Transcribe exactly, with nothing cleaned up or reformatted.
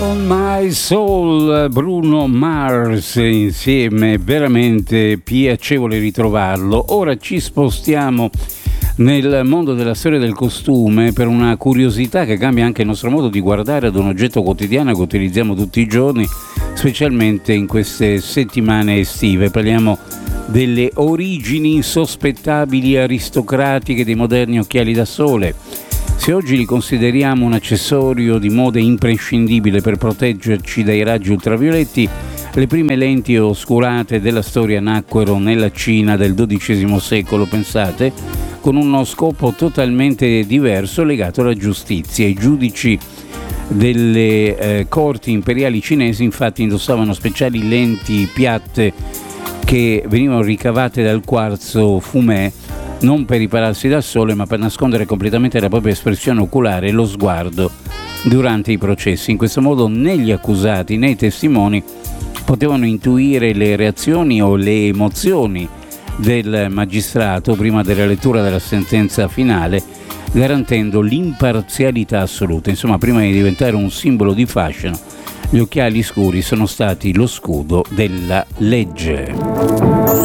On My Soul, Bruno Mars insieme, veramente piacevole ritrovarlo. Ora ci spostiamo nel mondo della storia del costume per una curiosità che cambia anche il nostro modo di guardare ad un oggetto quotidiano che utilizziamo tutti i giorni, specialmente in queste settimane estive. Parliamo delle origini insospettabili e aristocratiche dei moderni occhiali da sole. Se oggi li consideriamo un accessorio di moda imprescindibile per proteggerci dai raggi ultravioletti, le prime lenti oscurate della storia nacquero nella Cina del dodicesimo secolo, pensate, con uno scopo totalmente diverso legato alla giustizia. I giudici delle eh, corti imperiali cinesi infatti indossavano speciali lenti piatte che venivano ricavate dal quarzo fumé, non per ripararsi dal sole, ma per nascondere completamente la propria espressione oculare e lo sguardo durante i processi. In questo modo né gli accusati né i testimoni potevano intuire le reazioni o le emozioni del magistrato prima della lettura della sentenza finale, garantendo l'imparzialità assoluta. Insomma, prima di diventare un simbolo di fashion, gli occhiali scuri sono stati lo scudo della legge.